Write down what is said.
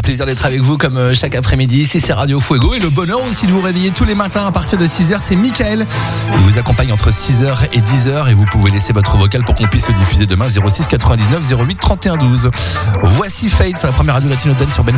plaisir d'être avec vous comme chaque après-midi. C'est Radio Fuego et le bonheur aussi de vous réveiller tous les matins à partir de 6h. C'est Mickaël. Il vous accompagne entre 6h et 10h et vous pouvez laisser votre vocal pour qu'on puisse le diffuser demain 06 99 08 31 12. Voici Fade sur la première radio latino dance sur Ben